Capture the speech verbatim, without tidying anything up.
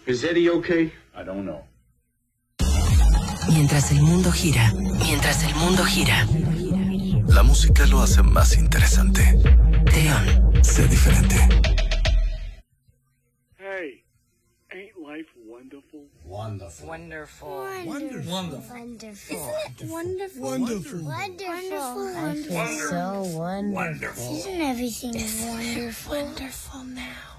Is Eddie okay? I don't know. Mientras el mundo gira, mientras el mundo gira. La música lo hace más interesante. León. Sé diferente. Hey, ain't life wonderful? Wonderful. Wonderful. Wonderful. Wonderful. Wonderful. Isn't it wonderful? Wonderful. Wonderful. Wonderful. I feel so wonderful. Wonderful. Isn't everything wonderful? Wonderful now.